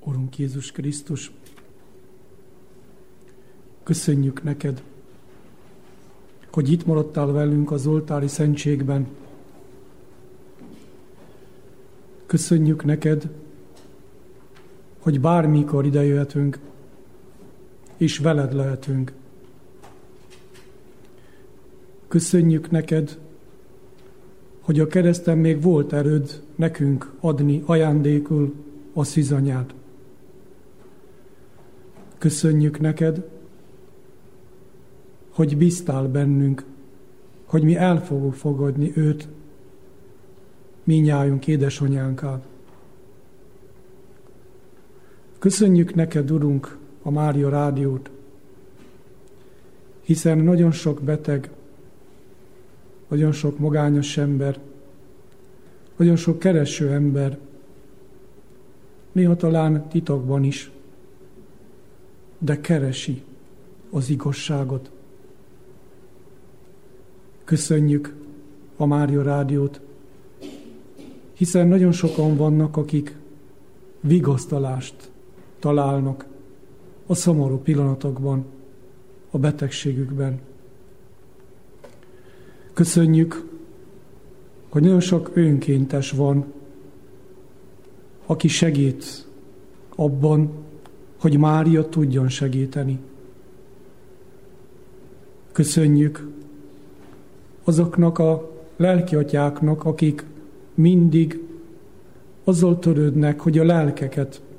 Urunk Jézus Krisztus, köszönjük neked, hogy itt maradtál velünk az oltári szentségben. Köszönjük neked, hogy bármikor idejöhetünk, és veled lehetünk. Köszönjük neked, hogy a kereszten még volt erőd nekünk adni ajándékul a szűzanyát. Köszönjük neked, hogy bíztál bennünk, hogy mi el fogjuk fogadni őt, mindnyájunk édesanyánká. Köszönjük neked, Urunk, a Mária Rádiót, hiszen nagyon sok beteg, nagyon sok magányos ember, nagyon sok kereső ember, néha talán titokban is, de keresi az igazságot. Köszönjük a Mária Rádiót, hiszen nagyon sokan vannak, akik vigasztalást találnak a szomorú pillanatokban, a betegségükben. Köszönjük, hogy nagyon sok önkéntes van, aki segít abban, hogy Mária tudjon segíteni. Köszönjük azoknak a lelkiatyáknak, akik mindig azzal törődnek, hogy a lelkeket